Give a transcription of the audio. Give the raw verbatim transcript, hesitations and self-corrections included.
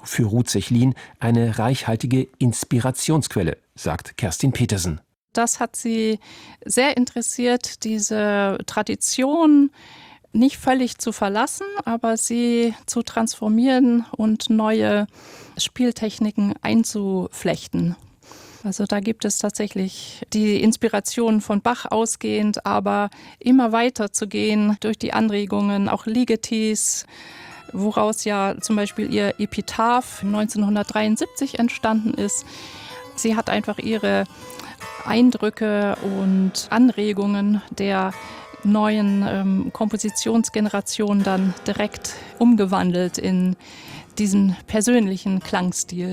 für Ruth Sechlin eine reichhaltige Inspirationsquelle, sagt Kerstin Petersen. Das hat sie sehr interessiert, diese Tradition nicht völlig zu verlassen, aber sie zu transformieren und neue Spieltechniken einzuflechten. Also da gibt es tatsächlich die Inspiration von Bach ausgehend, aber immer weiter zu gehen durch die Anregungen, auch Ligetis, woraus ja zum Beispiel ihr Epitaph neunzehnhundertdreiundsiebzig entstanden ist. Sie hat einfach ihre Eindrücke und Anregungen der neuen ähm, Kompositionsgeneration dann direkt umgewandelt in diesen persönlichen Klangstil.